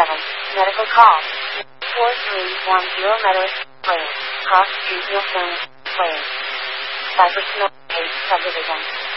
Medical call. 4310 Meadows Lane. Cross Street, Nielsen Lane. Cypress Mill, 8 Subdivision.